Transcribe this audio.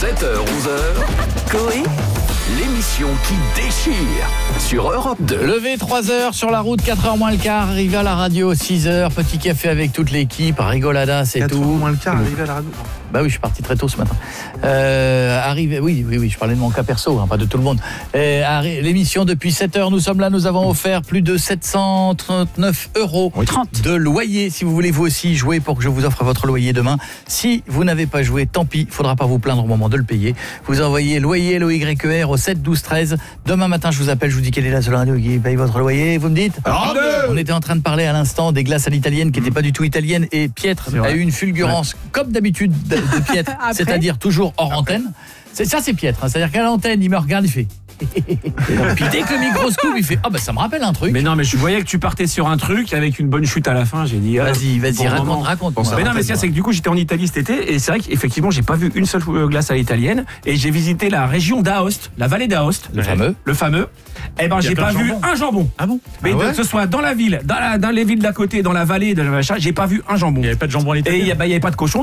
7h-11h, Coé, l'émission qui déchire sur Europe 2. Levé 3h sur la route, 4h moins le quart, arrivé à la radio 6h, petit café avec toute l'équipe, rigolada, c'est 4h tout. moins le quart, arrivé à la radio. Bah oui, je suis parti très tôt ce matin. Oui, je parlais de mon cas perso, pas de tout le monde. L'émission depuis 7h, nous sommes là, nous avons offert plus de 739 € de loyer. Si vous voulez vous aussi jouer pour que je vous offre votre loyer demain. Si vous n'avez pas joué, tant pis, il faudra pas vous plaindre au moment de le payer. Vous envoyez loyer, LOYER au 7 12 13. Demain matin, je vous appelle, je vous dis quelle est la seule radio qui paye votre loyer. Vous me dites On était en train de parler à l'instant des glaces à l'italienne qui n'étaient pas du tout italiennes et Pietre a eu une fulgurance comme d'habitude de Pietre, c'est-à-dire toujours hors antenne. C'est Pietre, c'est-à-dire qu'à l'antenne, il me regarde, il fait puis dès que le micro se coupe, il fait ça me rappelle un truc. Mais non, mais je voyais que tu partais sur un truc avec une bonne chute à la fin. J'ai dit vas-y, raconte. Mais non, mais c'est que du coup j'étais en Italie cet été et c'est vrai qu'effectivement j'ai pas vu une seule glace à l'italienne et j'ai visité la région d'Aoste, la vallée d'Aoste, le fameux. Eh ben j'ai pas vu un jambon. Ah bon? Mais que ce soit dans la ville, dans les villes d'à côté, dans la vallée, dans le machin, j'ai pas vu un jambon. Il y avait pas de jambon à l'italienne. Et il y avait pas de cochon.